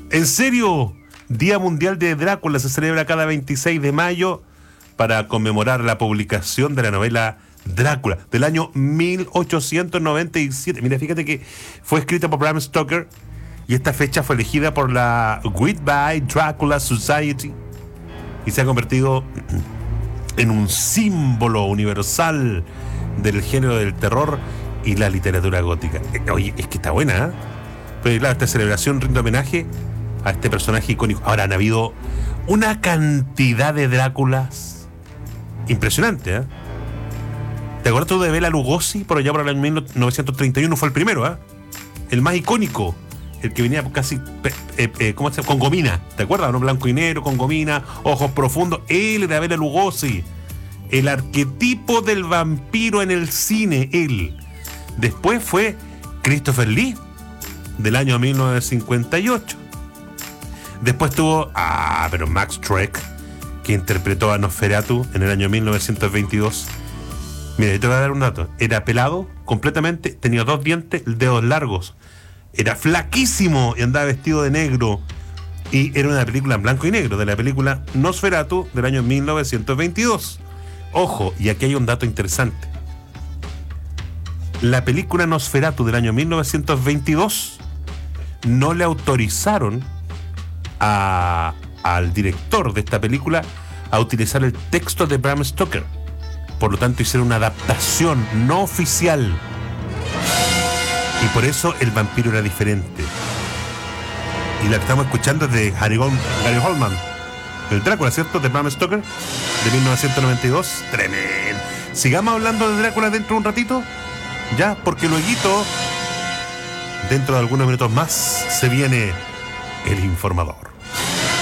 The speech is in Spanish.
¿En serio? Día Mundial de Drácula se celebra cada 26 de mayo para conmemorar la publicación de la novela Drácula del año 1897. Mira, fíjate que fue escrita por Bram Stoker y esta fecha fue elegida por la Goodbye Dracula Society y se ha convertido en un símbolo universal del género del terror y la literatura gótica. Oye, es que está buena, ¿eh? Pero claro, esta celebración rinde homenaje a este personaje icónico. Ahora han habido una cantidad de Dráculas impresionante, ¿eh? ¿Te acuerdas tú de Bela Lugosi por allá por el año 1931? Fue el primero, ¿eh? El más icónico, el que venía casi ¿cómo se llama? Con gomina, ¿te acuerdas? ¿No? Blanco y negro, con gomina, ojos profundos. Él era Bela Lugosi, el arquetipo del vampiro en el cine, él. Después fue Christopher Lee, del año 1958. Después tuvo pero Max Schreck, que interpretó a Nosferatu en el año 1922. Mira, yo te voy a dar un dato. Era pelado completamente, tenía 2 dientes, dedos largos. Era flaquísimo y andaba vestido de negro. Y era una película en blanco y negro, de la película Nosferatu del año 1922. Ojo, y aquí hay un dato interesante. La película Nosferatu del año 1922 no le autorizaron al director de esta película a utilizar el texto de Bram Stoker. Por lo tanto, hicieron una adaptación no oficial. Y por eso el vampiro era diferente. Y la que estamos escuchando es de Gary Oldman, el Drácula, ¿cierto? De Bram Stoker, de 1992. Tremendo. Sigamos hablando de Drácula dentro de un ratito. Ya, porque luego, dentro de algunos minutos más, se viene el informador.